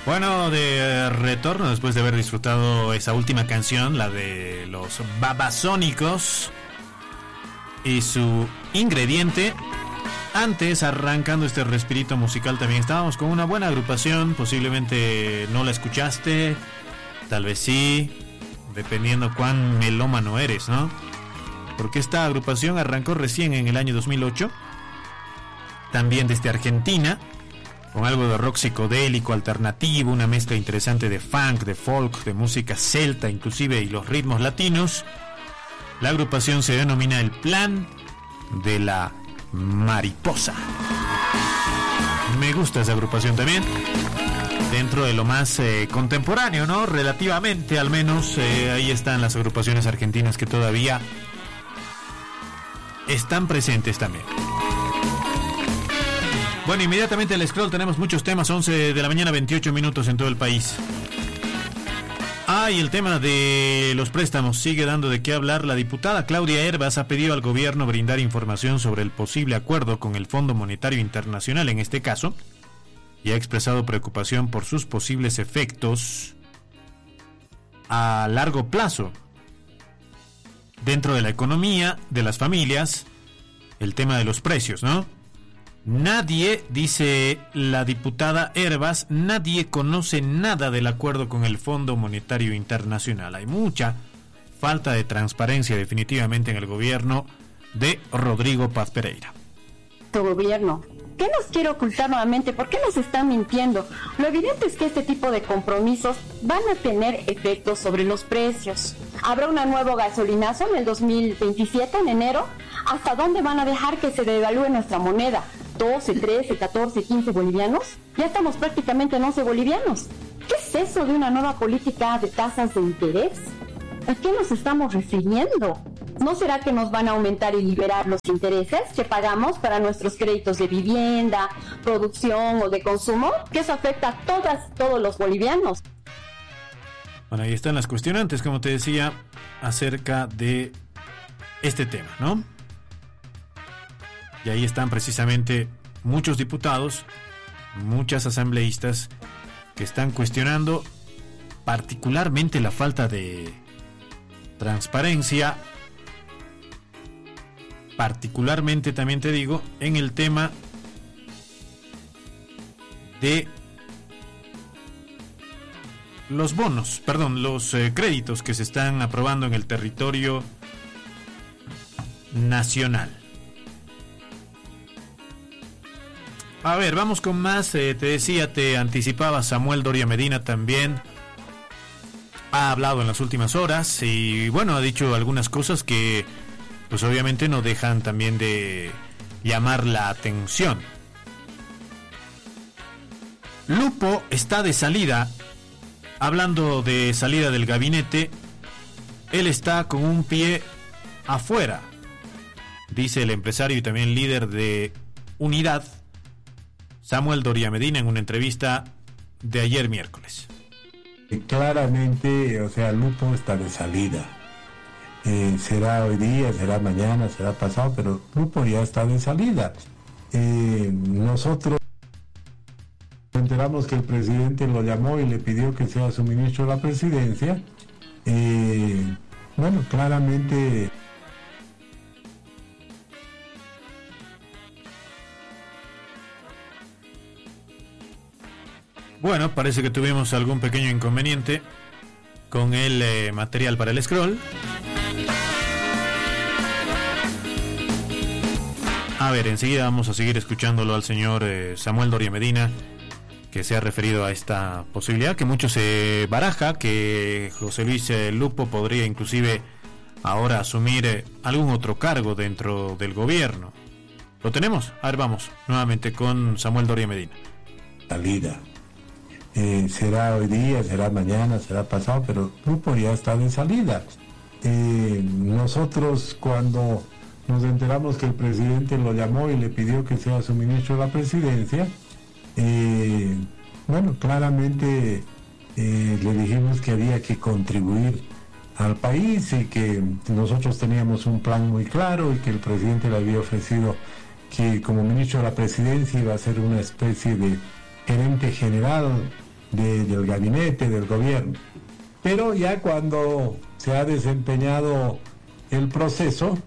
Bueno, de retorno después de haber disfrutado esa última canción, la de los Babasónicos y su ingrediente. Antes, arrancando este respirito musical, también estábamos con una buena agrupación. Posiblemente no la escuchaste, tal vez sí, dependiendo cuán melómano eres, ¿no? Porque esta agrupación arrancó recién en el año 2008, también desde Argentina, con algo de rock psicodélico, alternativo, una mezcla interesante de funk, de folk, de música celta, inclusive, y los ritmos latinos. La agrupación se denomina El Plan de la Mariposa. Me gusta esa agrupación también, dentro de lo más contemporáneo, ¿no? Relativamente, al menos, ahí están las agrupaciones argentinas que todavía están presentes también. Bueno, inmediatamente al scroll tenemos muchos temas. 11 de la mañana, 28 minutos en todo el país. Y el tema de los préstamos sigue dando de qué hablar. La diputada Claudia Hervas ha pedido al gobierno brindar información sobre el posible acuerdo con el Fondo Monetario Internacional en este caso, y ha expresado preocupación por sus posibles efectos a largo plazo dentro de la economía de las familias, el tema de los precios, ¿no? Nadie, dice la diputada Hervas, nadie conoce nada del acuerdo con el Fondo Monetario Internacional. Hay mucha falta de transparencia definitivamente en el gobierno de Rodrigo Paz Pereira. Tu gobierno, ¿qué nos quiere ocultar nuevamente? ¿Por qué nos están mintiendo? Lo evidente es que este tipo de compromisos van a tener efectos sobre los precios. ¿Habrá un nuevo gasolinazo en el 2027, en enero? ¿Hasta dónde van a dejar que se devalúe nuestra moneda? ¿12, 13, 14, 15 bolivianos? Ya estamos prácticamente en 11 bolivianos. ¿Qué es eso de una nueva política de tasas de interés? ¿A qué nos estamos refiriendo? ¿No será que nos van a aumentar y liberar los intereses que pagamos para nuestros créditos de vivienda, producción o de consumo? Que eso afecta a todos los bolivianos. Bueno, ahí están las cuestionantes, como te decía, acerca de este tema, ¿no? Y ahí están precisamente muchos diputados, muchas asambleístas que están cuestionando particularmente la falta de transparencia, particularmente, también te digo, en el tema de los bonos, los créditos que se están aprobando en el territorio nacional. A ver, vamos con más. Te decía, te anticipaba, Samuel Doria Medina también ha hablado en las últimas horas y bueno, ha dicho algunas cosas que pues obviamente no dejan también de llamar la atención. Lupo está de salida. Hablando de salida del gabinete, él está con un pie afuera, dice el empresario y también líder de Unidad, Samuel Doria Medina, en una entrevista de ayer miércoles. Claramente, Lupo está de salida. Será hoy día, será mañana, será pasado, pero Lupo ya está de salida. Nosotros nos enteramos que el presidente lo llamó y le pidió que sea su ministro de la presidencia. Claramente... Bueno, parece que tuvimos algún pequeño inconveniente con el material para el scroll. A ver, enseguida vamos a seguir escuchándolo al señor Samuel Doria Medina, que se ha referido a esta posibilidad que mucho se baraja, que José Luis Lupo podría inclusive ahora asumir algún otro cargo dentro del gobierno. ¿Lo tenemos? A ver, vamos nuevamente con Samuel Doria Medina. Salida. Será hoy día, será mañana, será pasado, pero Lupo ya está de salida. Nosotros, cuando nos enteramos que el presidente lo llamó y le pidió que sea su ministro de la presidencia, claramente le dijimos que había que contribuir al país y que nosotros teníamos un plan muy claro y que el presidente le había ofrecido que como ministro de la presidencia iba a ser una especie de gerente general del gabinete, del gobierno. Pero ya cuando se ha desempeñado el proceso,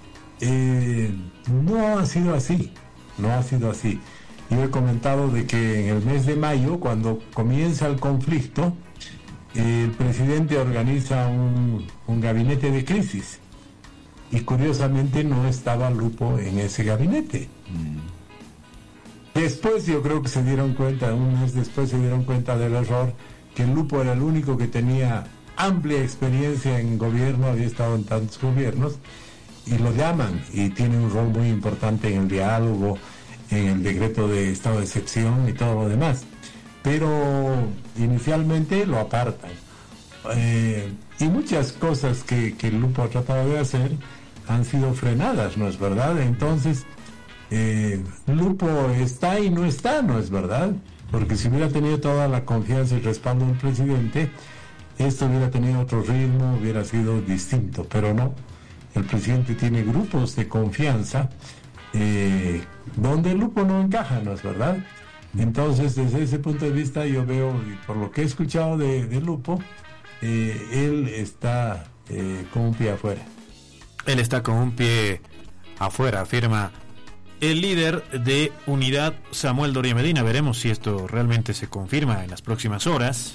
no ha sido así. Yo he comentado de que en el mes de mayo, cuando comienza el conflicto, el presidente organiza un gabinete de crisis. Y curiosamente no estaba Lupo en ese gabinete. Después yo creo que se dieron cuenta, un mes después se dieron cuenta del error, que Lupo era el único que tenía amplia experiencia en gobierno, había estado en tantos gobiernos, y lo llaman, y tiene un rol muy importante en el diálogo, en el decreto de estado de excepción y todo lo demás. Pero inicialmente lo apartan. Y muchas cosas que Lupo ha tratado de hacer han sido frenadas, ¿no es verdad? Entonces, Lupo está y no está, ¿no es verdad? Porque si hubiera tenido toda la confianza y respaldo del presidente, esto hubiera tenido otro ritmo, hubiera sido distinto, pero no. El presidente tiene grupos de confianza donde Lupo no encaja, ¿no es verdad? Entonces, desde ese punto de vista, yo veo, y por lo que he escuchado de Lupo, él está con un pie afuera. Él está con un pie afuera, afirma el líder de Unidad, Samuel Doria Medina. Veremos si esto realmente se confirma en las próximas horas.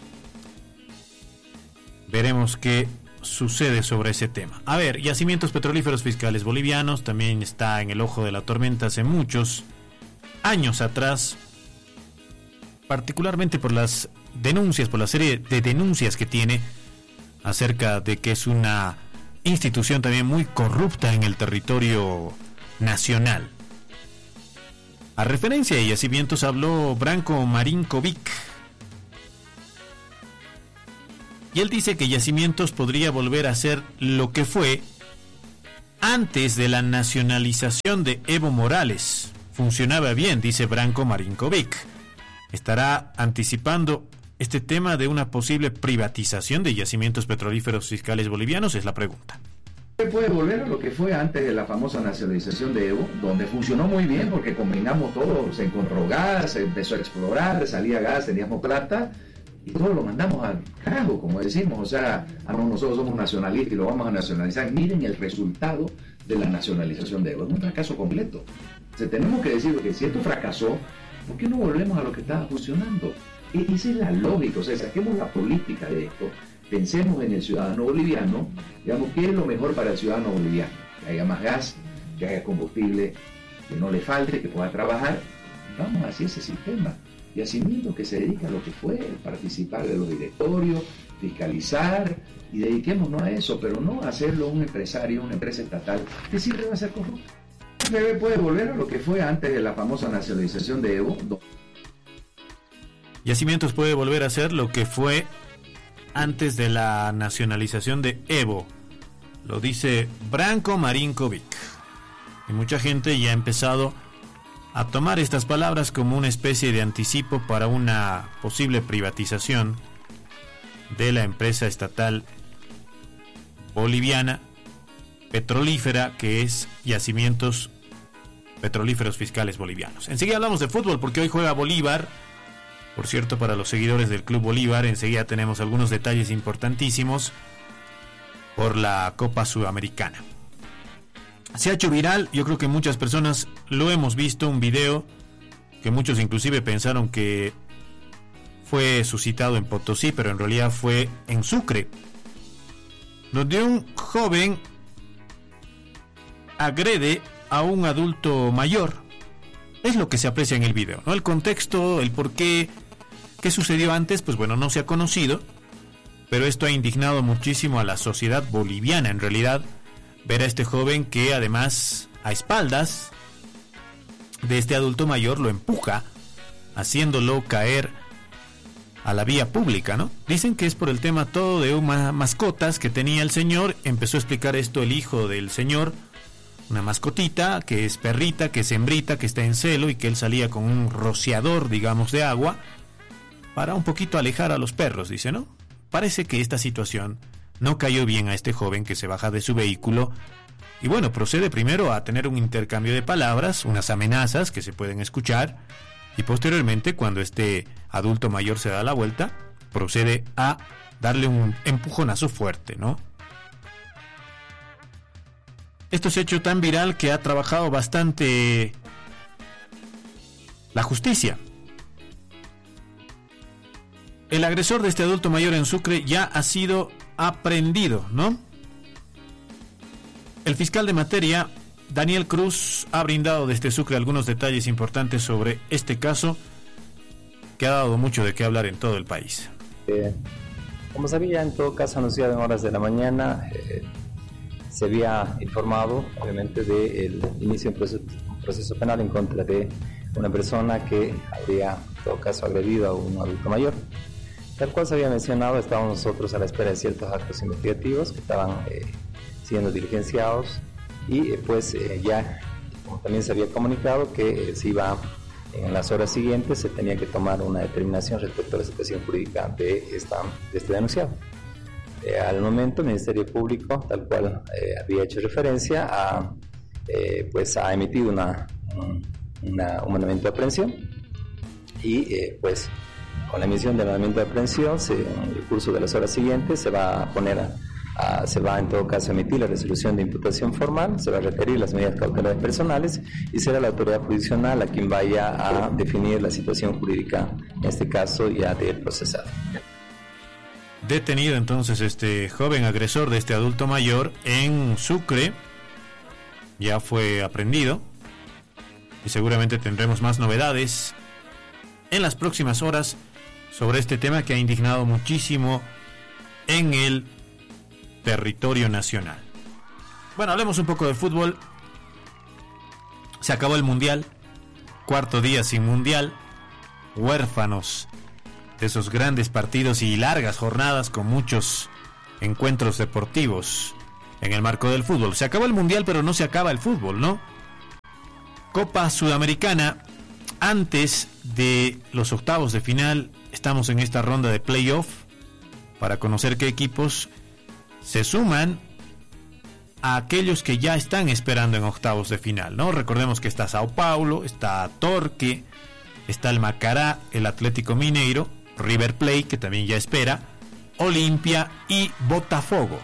Veremos qué sucede sobre ese tema. A ver, Yacimientos Petrolíferos Fiscales Bolivianos también está en el ojo de la tormenta hace muchos años atrás, particularmente por las denuncias, por la serie de denuncias que tiene acerca de que es una institución también muy corrupta en el territorio nacional. A referencia de Yacimientos habló Branko Marinkovic, y él dice que Yacimientos podría volver a ser lo que fue antes de la nacionalización de Evo Morales. Funcionaba bien, dice Branko Marinkovic. ¿Estará anticipando este tema de una posible privatización de Yacimientos Petrolíferos Fiscales Bolivianos? Es la pregunta. Puede volver a lo que fue antes de la famosa nacionalización de Evo, donde funcionó muy bien porque combinamos todo, se encontró gas, se empezó a explorar, salía gas, teníamos plata, y todo lo mandamos al carajo, como decimos. O sea, nosotros somos nacionalistas y lo vamos a nacionalizar. Miren el resultado de la nacionalización de Evo, es un fracaso completo. O sea, tenemos que decir que si esto fracasó, ¿por qué no volvemos a lo que estaba funcionando? Esa es la lógica. O sea, saquemos la política de esto, pensemos en el ciudadano boliviano, digamos, ¿qué es lo mejor para el ciudadano boliviano? Que haya más gas, que haya combustible, que no le falte, que pueda trabajar. Vamos hacia ese sistema. Yacimientos que se dedica a lo que fue, participar de los directorios, fiscalizar, y dediquémonos a eso, pero no a hacerlo un empresario, una empresa estatal, que siempre va a ser corrupto. Puede volver a lo que fue antes de la famosa nacionalización de Evo. Yacimientos puede volver a ser lo que fue antes de la nacionalización de Evo, lo dice Branko Marinkovic. Y mucha gente ya ha empezado a tomar estas palabras como una especie de anticipo para una posible privatización de la empresa estatal boliviana petrolífera, que es Yacimientos Petrolíferos Fiscales Bolivianos. Enseguida hablamos de fútbol porque hoy juega Bolívar. Por cierto, para los seguidores del Club Bolívar, enseguida tenemos algunos detalles importantísimos por la Copa Sudamericana. Se ha hecho viral, yo creo que muchas personas lo hemos visto, un video que muchos inclusive pensaron que fue suscitado en Potosí, pero en realidad fue en Sucre, donde un joven agrede a un adulto mayor. Es lo que se aprecia en el video, ¿no? El contexto, el por qué, qué sucedió antes, pues bueno, no se ha conocido, pero esto ha indignado muchísimo a la sociedad boliviana, en realidad, ver a este joven que además, a espaldas de este adulto mayor, lo empuja, haciéndolo caer a la vía pública, ¿no? Dicen que es por el tema todo de mascotas que tenía el señor. Empezó a explicar esto el hijo del señor, una mascotita que es perrita, que es hembrita, que está en celo, y que él salía con un rociador, digamos, de agua para un poquito alejar a los perros, dice, ¿no? Parece que esta situación no cayó bien a este joven, que se baja de su vehículo y bueno, procede primero a tener un intercambio de palabras, unas amenazas que se pueden escuchar, y posteriormente, cuando este adulto mayor se da la vuelta, procede a darle un empujonazo fuerte, ¿no? Esto se ha hecho tan viral que ha trabajado bastante la justicia. El agresor de este adulto mayor en Sucre ya ha sido aprehendido, ¿no? El fiscal de materia, Daniel Cruz, ha brindado desde Sucre algunos detalles importantes sobre este caso que ha dado mucho de qué hablar en todo el país. Como se había en todo caso anunciado en horas de la mañana, se había informado obviamente del inicio de un proceso penal en contra de una persona que habría en todo caso agredido a un adulto mayor. Tal cual se había mencionado, estábamos nosotros a la espera de ciertos actos investigativos que estaban siendo diligenciados y ya, como también se había comunicado, que se iba en las horas siguientes, se tenía que tomar una determinación respecto a la situación jurídica de este denunciado. Al momento, el Ministerio Público, tal cual había hecho referencia, ha emitido un mandamiento de aprehensión y con la emisión del mandamiento de aprehensión, en el curso de las horas siguientes se va en todo caso a emitir la resolución de imputación formal, se va a requerir las medidas cautelares personales y será la autoridad jurisdiccional a quien vaya a definir la situación jurídica, en este caso ya del procesado. Detenido entonces este joven agresor de este adulto mayor en Sucre, ya fue aprehendido y seguramente tendremos más novedades en las próximas horas sobre este tema que ha indignado muchísimo en el territorio nacional. Bueno, hablemos un poco de fútbol. Se acabó el Mundial, cuarto día sin Mundial, huérfanos de esos grandes partidos y largas jornadas con muchos encuentros deportivos en el marco del fútbol. Se acabó el Mundial, pero no se acaba el fútbol, ¿no? Copa Sudamericana, antes de los octavos de final, estamos en esta ronda de playoff para conocer qué equipos se suman a aquellos que ya están esperando en octavos de final, ¿no? Recordemos que está Sao Paulo, está Torque, está el Macará, el Atlético Mineiro, River Plate, que también ya espera, Olimpia y Botafogo.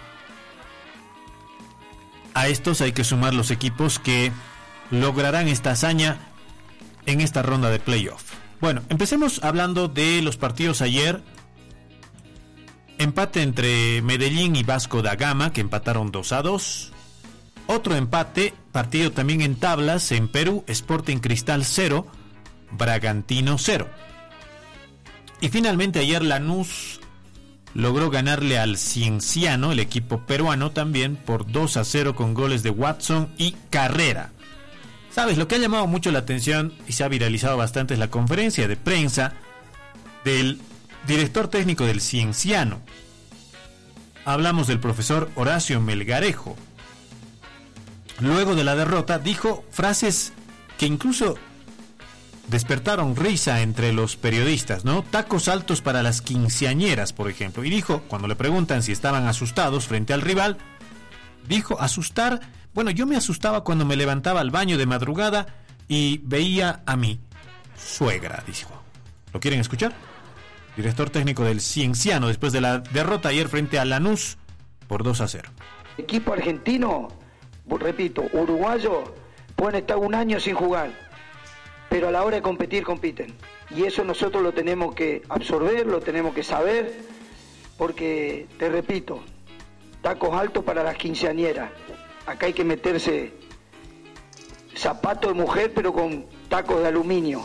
A estos hay que sumar los equipos que lograrán esta hazaña en esta ronda de playoff. Bueno, empecemos hablando de los partidos ayer. Empate entre Medellín y Vasco da Gama, que empataron 2-2. Otro empate, partido también en tablas, en Perú, Sporting Cristal 0, Bragantino 0. Y finalmente ayer Lanús logró ganarle al Cienciano, el equipo peruano también, por 2-0 con goles de Watson y Carrera. ¿Sabes? Lo que ha llamado mucho la atención y se ha viralizado bastante es la conferencia de prensa del director técnico del Cienciano. Hablamos del profesor Horacio Melgarejo. Luego de la derrota dijo frases que incluso despertaron risa entre los periodistas, ¿no? Tacos altos para las quinceañeras, por ejemplo. Y dijo, cuando le preguntan si estaban asustados frente al rival, dijo, asustar, bueno, yo me asustaba cuando me levantaba al baño de madrugada y veía a mi suegra, dijo. ¿Lo quieren escuchar? Director técnico del Cienciano después de la derrota ayer frente a Lanús por 2-0. Equipo argentino, repito, uruguayo, pueden estar un año sin jugar, pero a la hora de competir, compiten. Y eso nosotros lo tenemos que absorber, lo tenemos que saber, porque, te repito, tacos altos para las quinceañeras. Acá hay que meterse zapatos de mujer, pero con tacos de aluminio.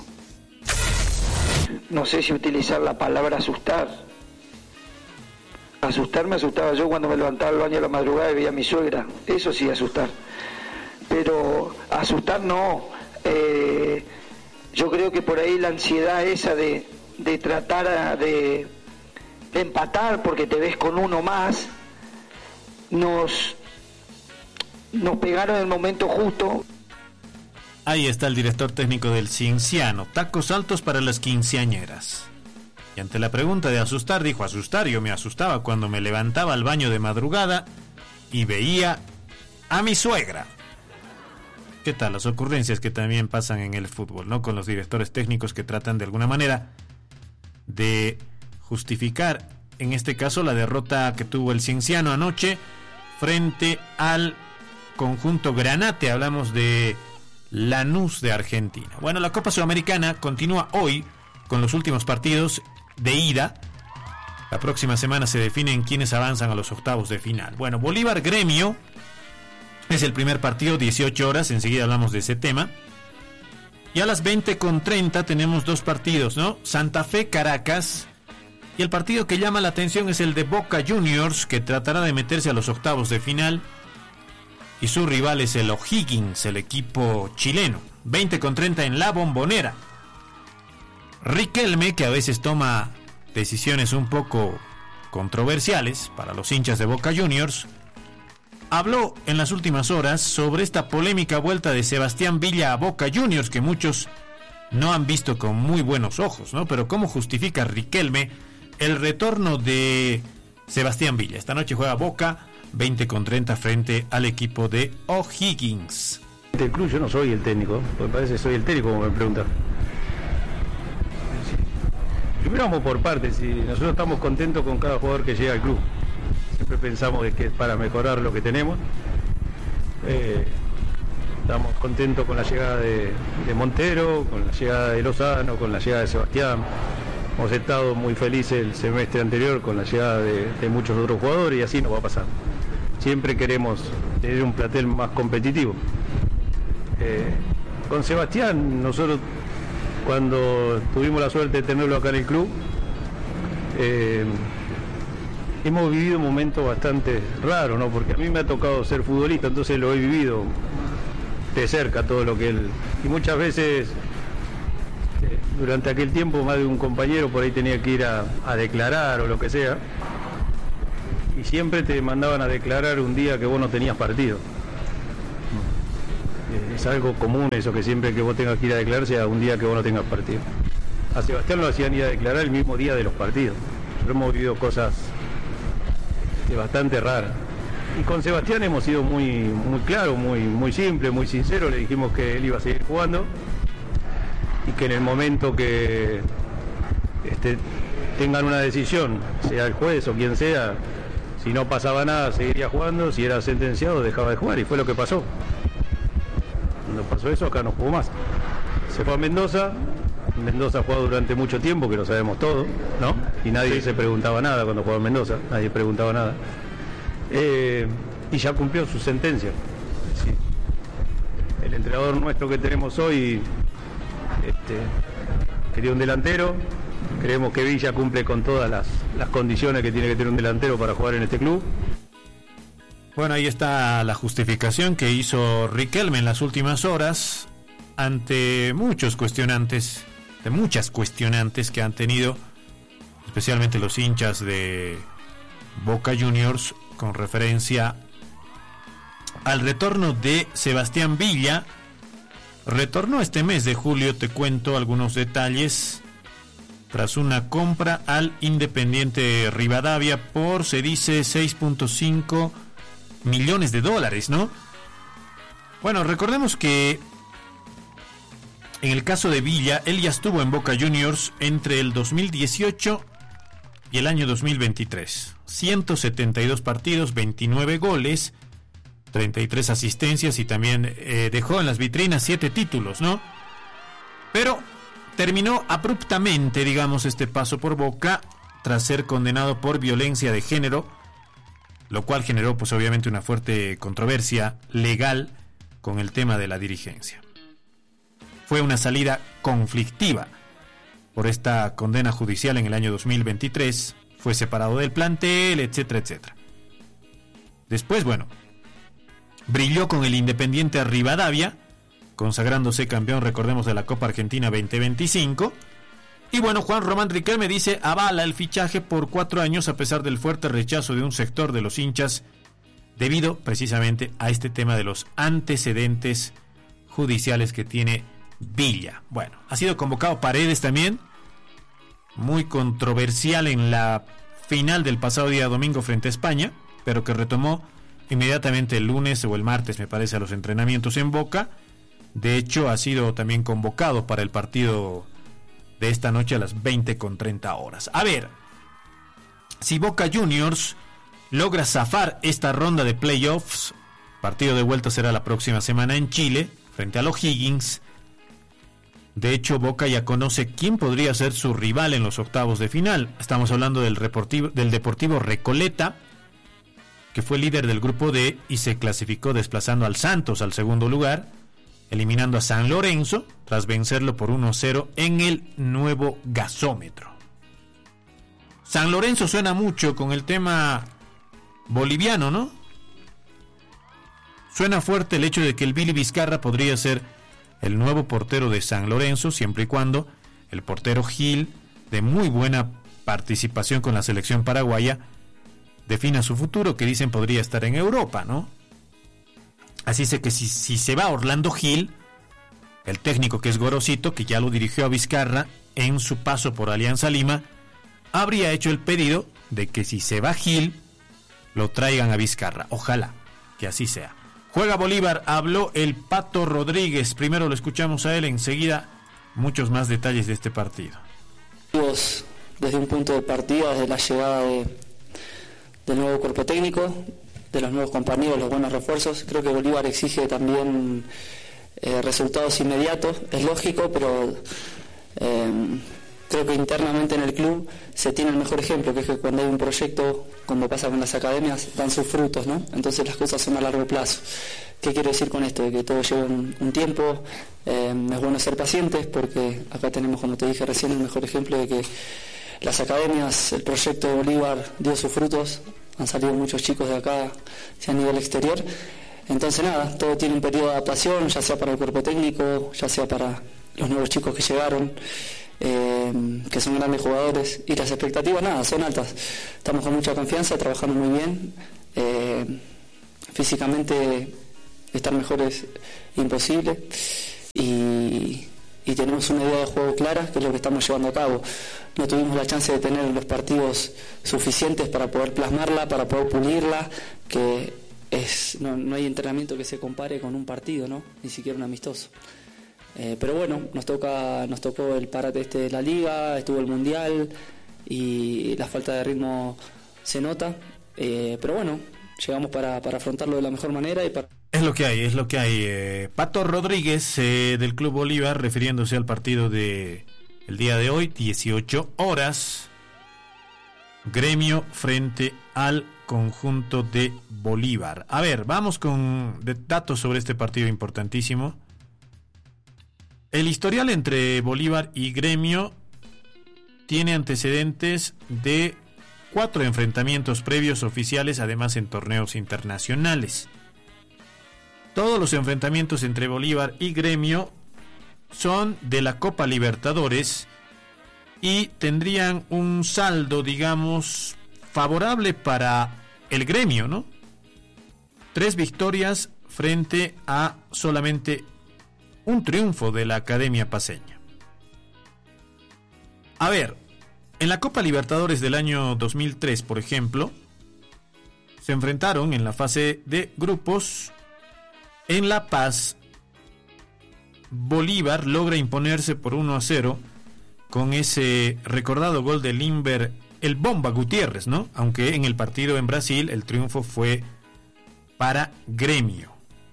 No sé si utilizar la palabra asustar. Asustar me asustaba yo cuando me levantaba al baño a la madrugada y veía a mi suegra. Eso sí, asustar. Pero asustar no. Yo creo que por ahí la ansiedad esa de tratar de empatar porque te ves con uno más, nos pegaron en el momento justo. Ahí está el director técnico del Cienciano, tacos altos para las quinceañeras. Y ante la pregunta de asustar, dijo, asustar, yo me asustaba cuando me levantaba al baño de madrugada y veía a mi suegra. ¿Qué tal? Las ocurrencias que también pasan en el fútbol, ¿no? Con los directores técnicos que tratan de alguna manera de justificar, en este caso, la derrota que tuvo el Cienciano anoche frente al conjunto Granate. Hablamos de Lanús de Argentina. Bueno, la Copa Sudamericana continúa hoy con los últimos partidos de ida. La próxima semana se definen quiénes avanzan a los octavos de final. Bueno, Bolívar Gremio es el primer partido, 18 horas, enseguida hablamos de ese tema. Y a las 20:30 tenemos dos partidos, ¿no? Santa Fe Caracas. Y el partido que llama la atención es el de Boca Juniors, que tratará de meterse a los octavos de final. Y su rival es el O'Higgins, el equipo chileno. 20:30 en La Bombonera. Riquelme, que a veces toma decisiones un poco controversiales para los hinchas de Boca Juniors, habló en las últimas horas sobre esta polémica vuelta de Sebastián Villa a Boca Juniors, que muchos no han visto con muy buenos ojos, ¿no? Pero ¿cómo justifica Riquelme el retorno de Sebastián Villa? Esta noche juega Boca, 20:30 frente al equipo de O'Higgins. Del club yo no soy el técnico, me parece que soy el técnico, como me preguntan. Primero vamos por partes, si nosotros estamos contentos con cada jugador que llega al club. Siempre pensamos de que es para mejorar lo que tenemos. Estamos contentos con la llegada de Montero, con la llegada de Lozano, con la llegada de Sebastián. Hemos estado muy felices el semestre anterior con la llegada de muchos otros jugadores y así nos va a pasar. Siempre queremos tener un plantel más competitivo. Con Sebastián, nosotros cuando tuvimos la suerte de tenerlo acá en el club, hemos vivido momentos bastante raros, ¿no? Porque a mí me ha tocado ser futbolista, entonces lo he vivido de cerca todo lo que él... Y muchas veces, durante aquel tiempo, más de un compañero por ahí tenía que ir a declarar o lo que sea, y siempre te mandaban a declarar un día que vos no tenías partido. Es algo común eso, que siempre que vos tengas que ir a declarar sea un día que vos no tengas partido. A Sebastián lo hacían ir a declarar el mismo día de los partidos. Pero hemos vivido cosas bastante raras. Y con Sebastián hemos sido muy claros, muy simple, muy sincero. Le dijimos que él iba a seguir jugando y que en el momento que tengan una decisión, sea el juez o quien sea, si no pasaba nada seguiría jugando, si era sentenciado dejaba de jugar, y fue lo que pasó. Cuando pasó eso, acá no jugó más. Se fue a Mendoza. Mendoza jugó durante mucho tiempo, que lo sabemos todos, ¿no? Y nadie se preguntaba nada cuando jugaba en Mendoza, nadie preguntaba nada. Y ya cumplió su sentencia. Sí. El entrenador nuestro que tenemos hoy quería un delantero. Creemos que Villa cumple con todas las condiciones que tiene que tener un delantero para jugar en este club. Bueno, ahí está la justificación que hizo Riquelme en las últimas horas ante muchas cuestionantes que han tenido, especialmente los hinchas de Boca Juniors, con referencia al retorno de Sebastián Villa. Retornó este mes de julio, te cuento algunos detalles, tras una compra al Independiente Rivadavia por, se dice, $6.5 millones, ¿no? Bueno, recordemos que en el caso de Villa, él ya estuvo en Boca Juniors entre el 2018 y el año 2023. 172 partidos, 29 goles, 33 asistencias y también dejó en las vitrinas 7 títulos, ¿no? Pero terminó abruptamente, digamos, este paso por Boca tras ser condenado por violencia de género, lo cual generó pues obviamente una fuerte controversia legal con el tema de la dirigencia. Fue una salida conflictiva por esta condena judicial en el año 2023, fue separado del plantel, etcétera, etcétera. Después, bueno, brilló con el Independiente Rivadavia, consagrándose campeón, recordemos, de la Copa Argentina 2025. Y bueno, Juan Román Riquelme dice avala el fichaje por 4 años a pesar del fuerte rechazo de un sector de los hinchas debido precisamente a este tema de los antecedentes judiciales que tiene Villa. Bueno, ha sido convocado Paredes también, muy controversial en la final del pasado día domingo frente a España, pero que retomó inmediatamente el lunes o el martes, me parece, a los entrenamientos en Boca. De hecho, ha sido también convocado para el partido de esta noche a las 20:30. A ver, si Boca Juniors logra zafar esta ronda de playoffs, partido de vuelta será la próxima semana en Chile, frente a los O'Higgins. De hecho, Boca ya conoce quién podría ser su rival en los octavos de final. Estamos hablando del Deportivo Recoleta, que fue líder del grupo D y se clasificó desplazando al Santos al segundo lugar, eliminando a San Lorenzo tras vencerlo por 1-0 en el nuevo gasómetro. San Lorenzo suena mucho con el tema boliviano, ¿no? Suena fuerte el hecho de que el Billy Vizcarra podría ser el nuevo portero de San Lorenzo, siempre y cuando el portero Gil, de muy buena participación con la selección paraguaya, defina su futuro, que dicen podría estar en Europa, ¿no? Así es que si se va Orlando Gil, el técnico que es Gorosito, que ya lo dirigió a Vizcarra en su paso por Alianza Lima, habría hecho el pedido de que si se va Gil, lo traigan a Vizcarra. Ojalá que así sea. Juega Bolívar, habló el Pato Rodríguez. Primero lo escuchamos a él, enseguida muchos más detalles de este partido. Desde un punto de partida, desde la llegada del nuevo cuerpo técnico, de los nuevos compañeros, los buenos refuerzos, creo que Bolívar exige también resultados inmediatos, es lógico, pero creo que internamente en el club se tiene el mejor ejemplo, que es que cuando hay un proyecto, como pasa con las academias, dan sus frutos, ¿no? Entonces las cosas son a largo plazo. ¿Qué quiero decir con esto? De que todo lleva un tiempo, es bueno ser pacientes, porque acá tenemos, como te dije recién, el mejor ejemplo de que las academias, el proyecto de Bolívar dio sus frutos, han salido muchos chicos de acá, se han ido al exterior. Entonces nada, todo tiene un periodo de adaptación, ya sea para el cuerpo técnico, ya sea para los nuevos chicos que llegaron, que son grandes jugadores, y las expectativas nada, son altas. Estamos con mucha confianza, trabajando muy bien, físicamente estar mejor es imposible, y tenemos una idea de juego clara, que es lo que estamos llevando a cabo. No tuvimos la chance de tener los partidos suficientes para poder plasmarla, para poder pulirla, que no hay entrenamiento que se compare con un partido, ¿no? Ni siquiera un amistoso. Pero bueno, nos tocó el parate de la liga, estuvo el mundial y la falta de ritmo se nota, pero bueno, llegamos para afrontarlo de la mejor manera y para... Es lo que hay. Pato Rodríguez del Club Bolívar, refiriéndose al partido de el día de hoy, 18 horas, Gremio frente al conjunto de Bolívar. A ver, vamos con datos sobre este partido importantísimo. El historial entre Bolívar y Gremio tiene antecedentes de 4 enfrentamientos previos oficiales, además en torneos internacionales. Todos los enfrentamientos entre Bolívar y Gremio son de la Copa Libertadores y tendrían un saldo, digamos, favorable para el Gremio, ¿no? 3 victorias frente a solamente un triunfo de la Academia Paceña. A ver, en la Copa Libertadores del año 2003, por ejemplo, se enfrentaron en la fase de grupos en La Paz. Bolívar logra imponerse por 1-0 con ese recordado gol de Limber, el Bomba Gutiérrez, ¿no? Aunque en el partido en Brasil el triunfo fue para Gremio.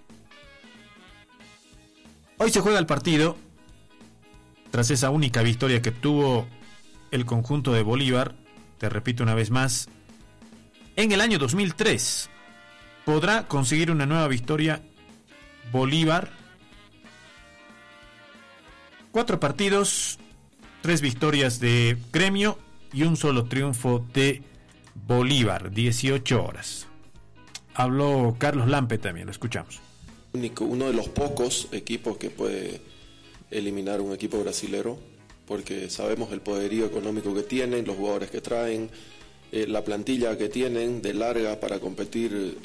Hoy se juega el partido tras esa única victoria que tuvo el conjunto de Bolívar. Te repito una vez más, en el año 2003 podrá conseguir una nueva victoria Bolívar. 4 partidos, 3 victorias de Gremio y un solo triunfo de Bolívar. 18 horas. Habló Carlos Lampe también, lo escuchamos. Uno de los pocos equipos que puede eliminar un equipo brasilero, porque sabemos el poderío económico que tienen, los jugadores que traen, la plantilla que tienen de larga para competir,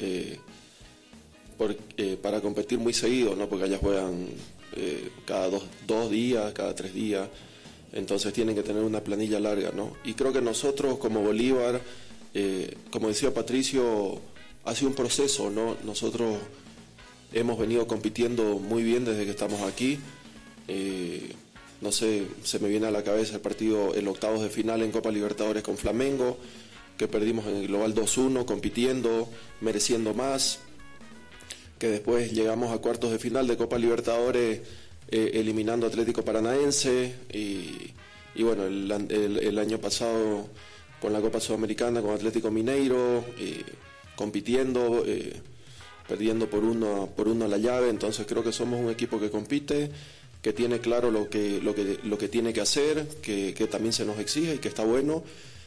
para competir muy seguido, ¿no? Porque allá juegan cada dos días, cada 3 días, entonces tienen que tener una planilla larga, ¿no? Y creo que nosotros como Bolívar, como decía Patricio, ha sido un proceso, ¿no? Nosotros hemos venido compitiendo muy bien desde que estamos aquí. no sé, se me viene a la cabeza el partido, el octavos de final en Copa Libertadores con Flamengo, que perdimos en el global 2-1, compitiendo, mereciendo más, que después llegamos a cuartos de final de Copa Libertadores eliminando a Atlético Paranaense y bueno, el año pasado con la Copa Sudamericana con Atlético Mineiro, compitiendo, perdiendo por uno la llave. Entonces creo que somos un equipo que compite, que tiene claro lo que tiene que hacer, que también se nos exige y que está bueno.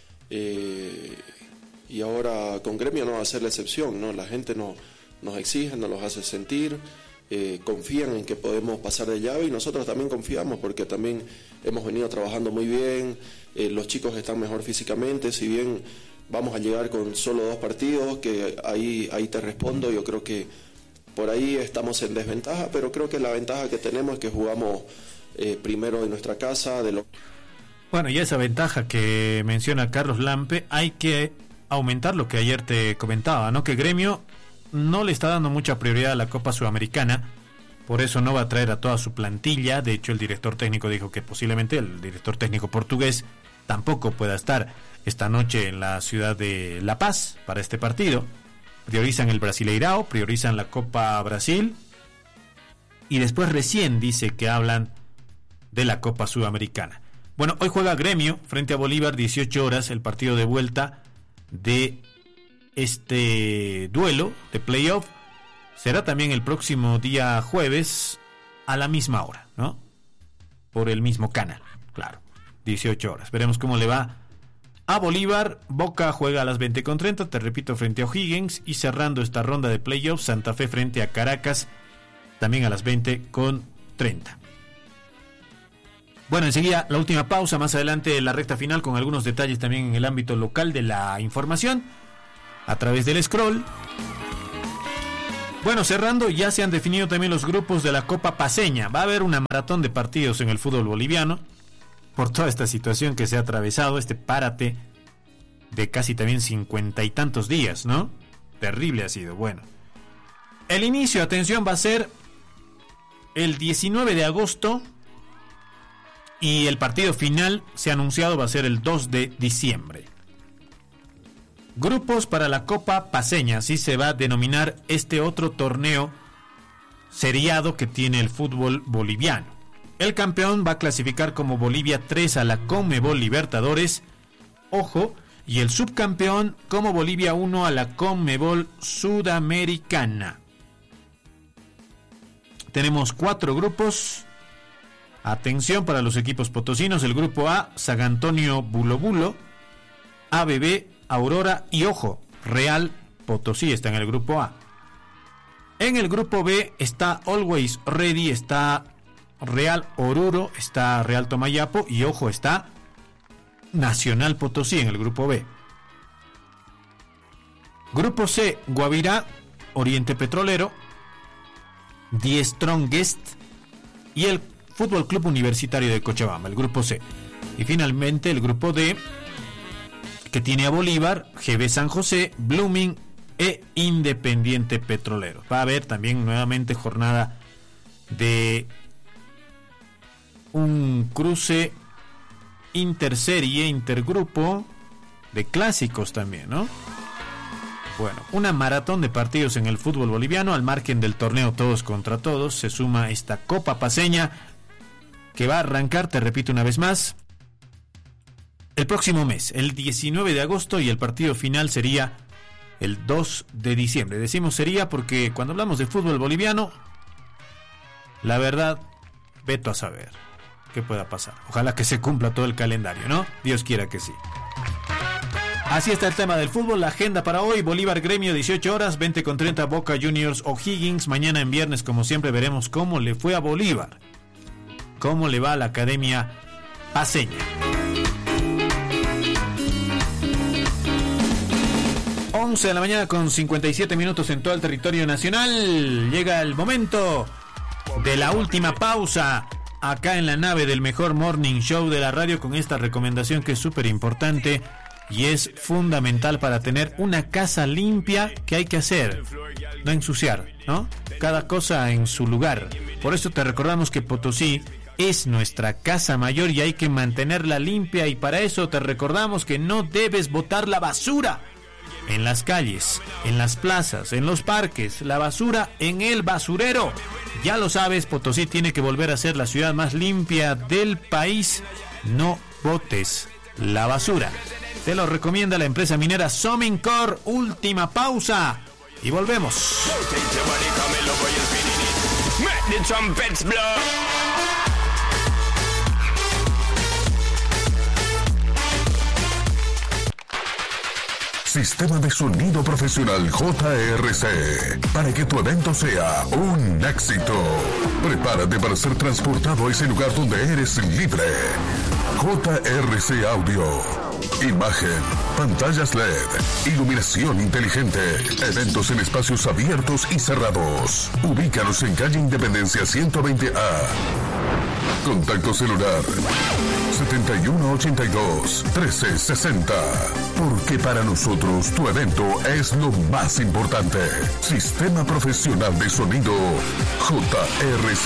Y ahora con Gremio no va a ser la excepción, ¿no? La gente nos exige, nos los hace sentir, confían en que podemos pasar de llave y nosotros también confiamos porque también hemos venido trabajando muy bien, los chicos están mejor físicamente, si bien vamos a llegar con solo 2 partidos, que ahí te respondo, yo creo que por ahí estamos en desventaja, pero creo que la ventaja que tenemos es que jugamos primero en nuestra casa. Bueno, y esa ventaja que menciona Carlos Lampe, hay que aumentar lo que ayer te comentaba, ¿no? Que Gremio no le está dando mucha prioridad a la Copa Sudamericana, por eso no va a traer a toda su plantilla. De hecho, el director técnico dijo que posiblemente el director técnico portugués tampoco pueda estar esta noche en la ciudad de La Paz para este partido. Priorizan el Brasileirao, priorizan la Copa Brasil y después recién dice que hablan de la Copa Sudamericana. Bueno, hoy juega Gremio frente a Bolívar, 18 horas, el partido de vuelta de este duelo de playoff. Será también el próximo día jueves a la misma hora, ¿no? Por el mismo canal, claro, 18 horas. Veremos cómo le va a Bolívar. Boca juega a las 20:30, te repito, frente a O'Higgins. Y cerrando esta ronda de playoff, Santa Fe frente a Caracas, también a las 20:30. Bueno, enseguida la última pausa, más adelante la recta final con algunos detalles también en el ámbito local de la información a través del scroll. Bueno, cerrando, ya se han definido también los grupos de la Copa Paceña. Va a haber una maratón de partidos en el fútbol boliviano por toda esta situación que se ha atravesado, este párate de casi también 50 y tantos días, ¿no? Terrible ha sido. Bueno, el inicio, atención, va a ser el 19 de agosto y el partido final se ha anunciado va a ser el 2 de diciembre. Grupos para la Copa Paceña, así se va a denominar este otro torneo seriado que tiene el fútbol boliviano. El campeón va a clasificar como Bolivia 3 a la Conmebol Libertadores, ojo, y el subcampeón como Bolivia 1 a la Conmebol Sudamericana. Tenemos 4 grupos. Atención para los equipos potosinos: el grupo A, San Antonio Bulo Bulo, ABB, Aurora y, ojo, Real Potosí está en el grupo A. En el grupo B está Always Ready, está Real Oruro, está Real Tomayapo y, ojo, está Nacional Potosí en el grupo B. Grupo C, Guavirá, Oriente Petrolero, Die Strongest y el Fútbol Club Universitario de Cochabamba, el grupo C. Y finalmente el grupo D, que tiene a Bolívar, GB San José, Blooming e Independiente Petrolero. Va a haber también nuevamente jornada de un cruce interserie, intergrupo, de clásicos también, ¿no? Bueno, una maratón de partidos en el fútbol boliviano, al margen del torneo todos contra todos. Se suma esta Copa Paceña que va a arrancar, te repito una vez más, el próximo mes, el 19 de agosto, y el partido final sería el 2 de diciembre. Decimos sería porque cuando hablamos de fútbol boliviano, la verdad, veto a saber qué pueda pasar. Ojalá que se cumpla todo el calendario, ¿no? Dios quiera que sí. Así está el tema del fútbol. La agenda para hoy: Bolívar Gremio, 18 horas, 20:30 Boca Juniors O'Higgins. Mañana en viernes, como siempre, veremos cómo le fue a Bolívar, cómo le va a la Academia Paceña. 11 de la mañana con 57 minutos en todo el territorio nacional. Llega el momento de la última pausa acá en la nave del mejor morning show de la radio, con esta recomendación que es súper importante y es fundamental para tener una casa limpia. ¿Qué hay que hacer? No ensuciar, ¿no? Cada cosa en su lugar. Por eso te recordamos que Potosí es nuestra casa mayor y hay que mantenerla limpia, y para eso te recordamos que no debes botar la basura en las calles, en las plazas, en los parques, la basura en el basurero. Ya lo sabes, Potosí tiene que volver a ser la ciudad más limpia del país. No botes la basura. Te lo recomienda la empresa minera Somincor. Última pausa y volvemos. Sistema de sonido profesional JRC, para que tu evento sea un éxito. Prepárate para ser transportado a ese lugar donde eres libre. JRC Audio. Imagen, pantallas LED, iluminación inteligente, eventos en espacios abiertos y cerrados. Ubícanos en calle Independencia 120A. Contacto celular 7182-1360. Porque para nosotros tu evento es lo más importante. Sistema Profesional de Sonido JRC.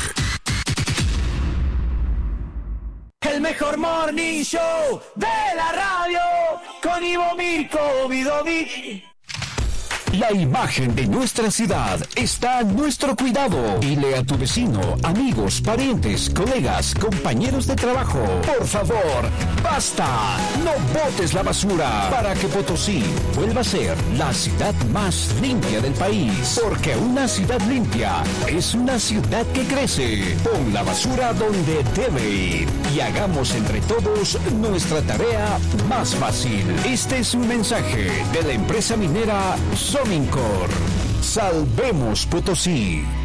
El mejor morning show de la radio con Ivo Mirko Vidovic. La imagen de nuestra ciudad está a nuestro cuidado. Dile a tu vecino, amigos, parientes, colegas, compañeros de trabajo. Por favor, basta. No botes la basura para que Potosí vuelva a ser la ciudad más limpia del país. Porque una ciudad limpia es una ciudad que crece. Pon la basura donde debe ir y hagamos entre todos nuestra tarea más fácil. Este es un mensaje de la empresa minera Somincor. Salvemos Potosí.